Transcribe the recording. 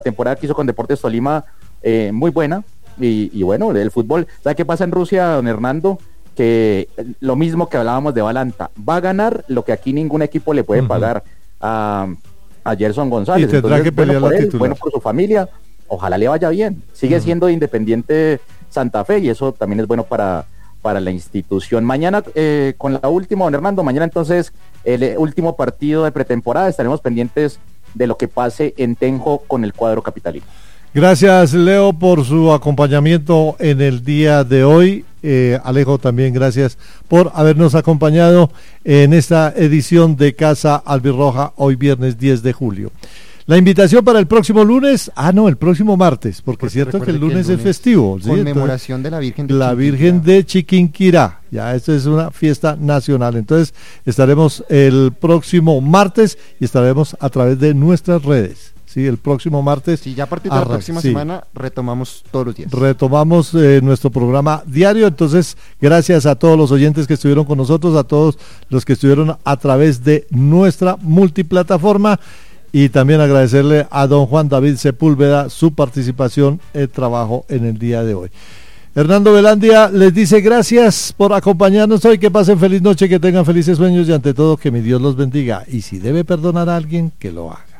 temporada que hizo con Deportes Tolima muy buena, y bueno, el fútbol, ¿sabe qué pasa en Rusia, don Hernando? Que lo mismo que hablábamos de Balanta, va a ganar lo que aquí ningún equipo le puede pagar a Gerson González, y tendrá que pelear bueno por la él, titular. bueno por su familia, ojalá le vaya bien, sigue siendo Independiente Santa Fe, y eso también es bueno para la institución. Mañana, con la última, don Hernando, mañana entonces el último partido de pretemporada, estaremos pendientes de lo que pase en Tenjo con el cuadro capitalino. Gracias, Leo, por su acompañamiento en el día de hoy. Alejo, también gracias por habernos acompañado en esta edición de Casa Albirroja, hoy viernes 10 de julio. La invitación para el próximo lunes, el próximo martes, porque es cierto que el lunes es festivo. Conmemoración, ¿sí? De la Virgen de Chiquinquirá. Ya, esto es una fiesta nacional. Entonces, estaremos el próximo martes y estaremos a través de nuestras redes. Sí, el próximo martes. Sí, ya a partir de la próxima semana retomamos todos los días. Retomamos nuestro programa diario. Entonces, gracias a todos los oyentes que estuvieron con nosotros, a todos los que estuvieron a través de nuestra multiplataforma. Y también agradecerle a don Juan David Sepúlveda su participación y trabajo en el día de hoy. Hernando Velandia les dice gracias por acompañarnos hoy, que pasen feliz noche, que tengan felices sueños y ante todo que mi Dios los bendiga. Y si debe perdonar a alguien, que lo haga.